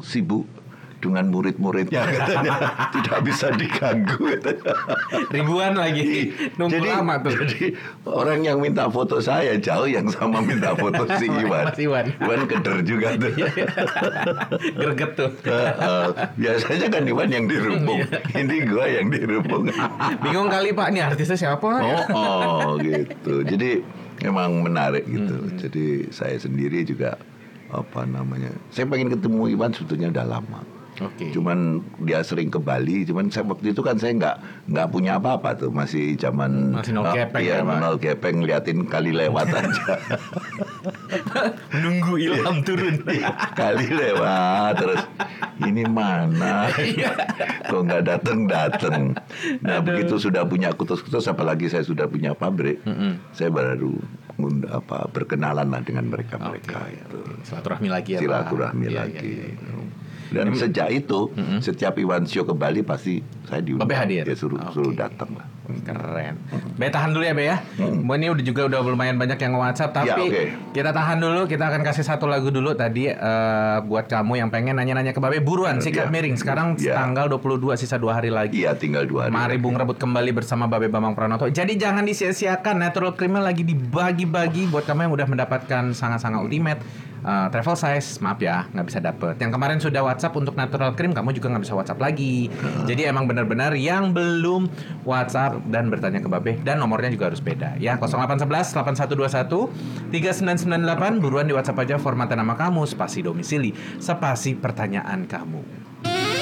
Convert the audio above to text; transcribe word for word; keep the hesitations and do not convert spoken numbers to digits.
sibuk dengan murid-muridnya katanya, tidak bisa diganggu katanya. Ribuan lagi, nunggu jadi, lama tuh. Jadi orang yang minta foto saya jauh yang sama minta foto si Iwan. Mas Iwan. Iwan keder juga tuh. Greget tuh. Uh, uh, biasanya kan Iwan yang dirubung, ini gua yang dirubung. Bingung kali Pak, ini artisnya siapa? Oh, oh gitu. Jadi memang menarik gitu. Hmm. Jadi saya sendiri juga apa namanya, saya pengen ketemu Iwan sebetulnya udah lama. Oke. Cuman dia sering ke Bali, cuman saya waktu itu kan saya nggak nggak punya apa-apa tuh, masih zaman masih nol gepeng, ya, nol gepeng, liatin kali lewat aja. Nunggu ilham turun. Kali lewat terus ini mana? Kok nggak dateng-dateng? Nah Aduh. Begitu sudah punya kutus-kutus, apalagi saya sudah punya pabrik, mm-hmm. saya baru apa berkenalan lah dengan mereka-mereka okay. itu. Silaturahmi lagi ya. Silaturahmi Pak. lagi. Ya, ya, ya. Dan hmm. sejak itu hmm. setiap Iwan Show ke Bali pasti saya diundang. Babe hadir. Dia suruh okay. suruh datang lah. Keren. Hmm. Be tahan dulu ya Be ya. Hmm. Ini udah juga udah lumayan banyak yang nge-WhatsApp, tapi ya, okay. kita tahan dulu. Kita akan kasih satu lagu dulu tadi uh, buat kamu yang pengen nanya-nanya ke Babe, buruan sikat ya. Miring. Sekarang ya. Tanggal dua puluh dua, sisa dua hari lagi. Iya, tinggal dua hari. Mari Bung rebut kembali bersama Babe Bambang Pranoto. Jadi jangan disia-siakan, Natural Cream lagi dibagi-bagi buat kamu yang udah mendapatkan sangat-sangat ultimate. Uh, travel size, maaf ya, nggak bisa dapet. Yang kemarin sudah WhatsApp untuk Natural Cream, kamu juga nggak bisa WhatsApp lagi. Uh. Jadi emang benar-benar yang belum WhatsApp dan bertanya ke Babe, dan nomornya juga harus beda ya. nol delapan satu satu, delapan satu dua satu, tiga sembilan sembilan delapan. Buruan di WhatsApp aja, formatnya nama kamu, spasi domisili, spasi pertanyaan kamu.